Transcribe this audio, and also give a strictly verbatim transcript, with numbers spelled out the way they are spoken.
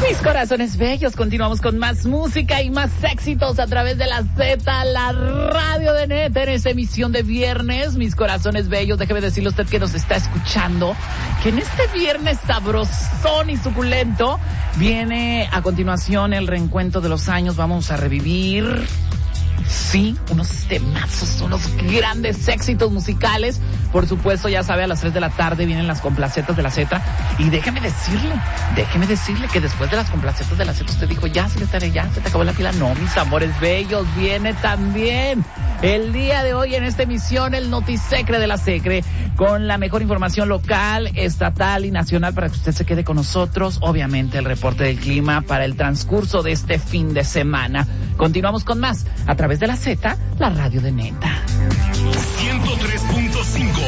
Mis corazones bellos, continuamos con más música y más éxitos a través de la Z, la radio de Neta, en esta emisión de viernes. Mis corazones bellos, déjeme decirle a usted que nos está escuchando, que en este viernes sabrosón y suculento viene a continuación el reencuentro de los años. Vamos a revivir, sí, unos temazos, unos grandes éxitos musicales. Por supuesto, ya sabe, a las tres de la tarde vienen las complacetas de la Z. Y déjeme decirle, déjeme decirle que después de las complacetas de la Z, usted dijo, ya se le estaré, ya se te acabó la pila. No, mis amores bellos, viene también el día de hoy en esta emisión el Notisecre de la Secre, con la mejor información local, estatal y nacional para que usted se quede con nosotros. Obviamente el reporte del clima para el transcurso de este fin de semana. Continuamos con más a través de la Z, la radio de Neta. ciento tres punto cinco